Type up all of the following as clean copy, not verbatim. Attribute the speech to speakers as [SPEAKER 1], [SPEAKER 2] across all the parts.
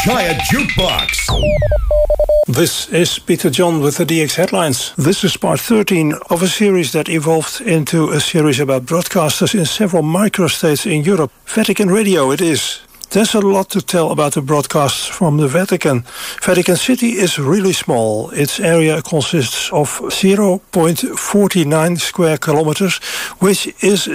[SPEAKER 1] Giant Jukebox.
[SPEAKER 2] This is Peter John with the DX Headlines. This is part 13 of a series that evolved into a series about broadcasters in several microstates in Europe. Vatican Radio it is. There's a lot to tell about the broadcasts from the Vatican. Vatican City is really small. Its area consists of 0.49 square kilometers, which is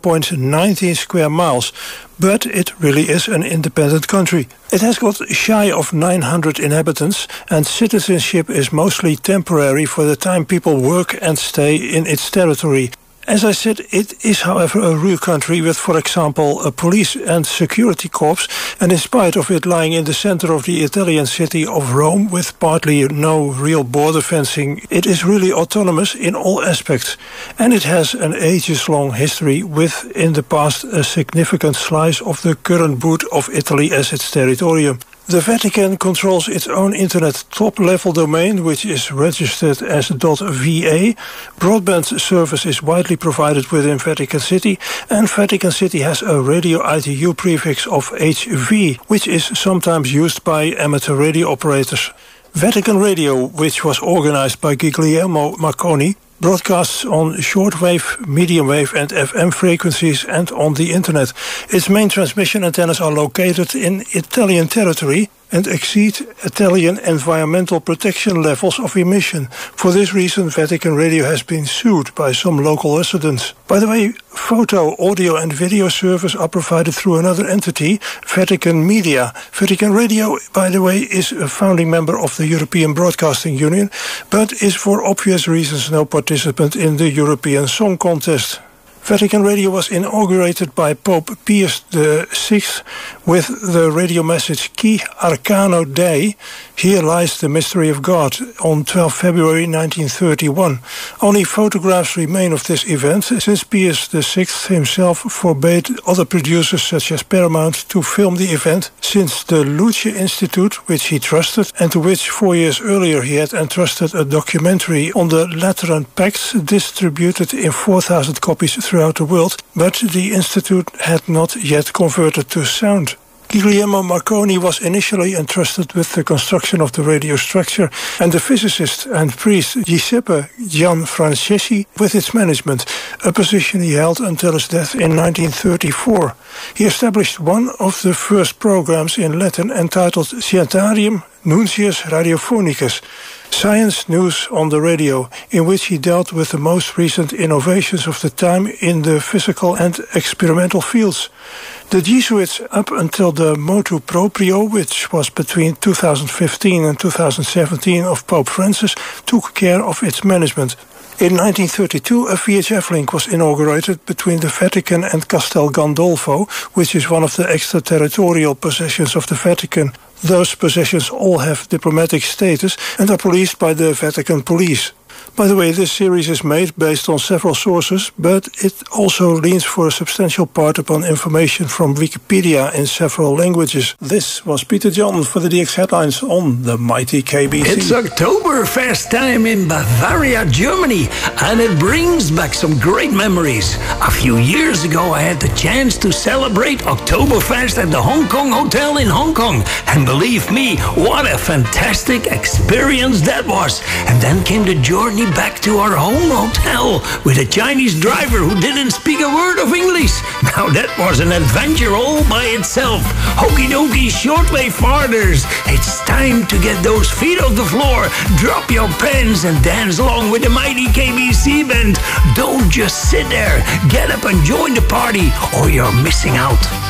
[SPEAKER 2] 0.19 square miles. But it really is an independent country. It has got shy of 900 inhabitants, and citizenship is mostly temporary for the time people work and stay in its territory. As I said, it is, however, a real country with, for example, a police and security corps, and in spite of it lying in the center of the Italian city of Rome with partly no real border fencing, it is really autonomous in all aspects. And it has an ages-long history with, in the past, a significant slice of the current boot of Italy as its territorium. The Vatican controls its own internet top-level domain, which is registered as .va. Broadband service is widely provided within Vatican City, and Vatican City has a radio ITU prefix of HV, which is sometimes used by amateur radio operators. Vatican Radio, which was organized by Guglielmo Marconi, broadcasts on shortwave, medium wave and FM frequencies and on the internet. Its main transmission antennas are located in Italian territory and exceed Italian environmental protection levels of emission. For this reason, Vatican Radio has been sued by some local residents. By the way, photo, audio and video service are provided through another entity, Vatican Media. Vatican Radio, by the way, is a founding member of the European Broadcasting Union, but is for obvious reasons no participant in the European Song Contest. Vatican Radio was inaugurated by Pope Pius VI with the radio message Qui Arcano Dei, Here Lies the Mystery of God, on 12 February 1931. Only photographs remain of this event, since Pius VI himself forbade other producers such as Paramount to film the event, since the Luce Institute, which he trusted, and to which 4 years earlier he had entrusted a documentary on the Lateran Pacts distributed in 4,000 copies throughout the world, but the Institute had not yet converted to sound. Guglielmo Marconi was initially entrusted with the construction of the radio structure, and the physicist and priest Giuseppe Gianfranceschi with its management, a position he held until his death in 1934. He established one of the first programs in Latin entitled Scientiarum Nuncius Radiophonicus, Science News on the Radio, in which he dealt with the most recent innovations of the time in the physical and experimental fields. The Jesuits, up until the motu proprio, which was between 2015 and 2017 of Pope Francis, took care of its management. In 1932, a VHF link was inaugurated between the Vatican and Castel Gandolfo, which is one of the extraterritorial possessions of the Vatican. Those possessions all have diplomatic status and are policed by the Vatican Police. By the way, this series is made based on several sources, but it also leans for a substantial part upon information from Wikipedia in several languages. This was Peter John for the DX Headlines on the mighty KBC.
[SPEAKER 3] It's Oktoberfest time in Bavaria, Germany, and it brings back some great memories. A few years ago, I had the chance to celebrate Oktoberfest at the Hong Kong Hotel in Hong Kong, and believe me, what a fantastic experience that was. And then came the journey back to our home hotel with a Chinese driver who didn't speak a word of English. Now that was an adventure all by itself. Okie dokie, shortwave farters. It's time to get those feet off the floor, drop your pens and dance along with the mighty KBC band. Don't just sit there. Get up and join the party or you're missing out.